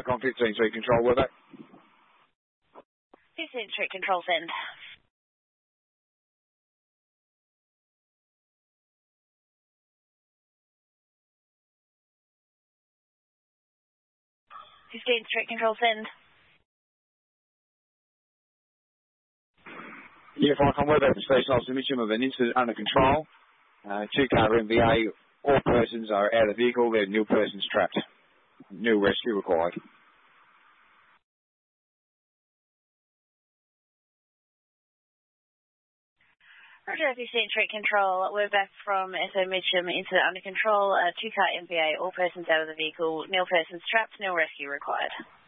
on 15 Street Control, we're back. 15 Street Control, send. 15 Street Control, send. Yeah, if I come with that station, I'll submit you of an incident under control. 2-car MVA, all persons are out of the vehicle, there are nil persons trapped. Nil rescue required. Roger, 15 Street Control, we're back from SO Mitcham, incident under control, 2-car MVA, all persons out of the vehicle, nil persons trapped, nil rescue required.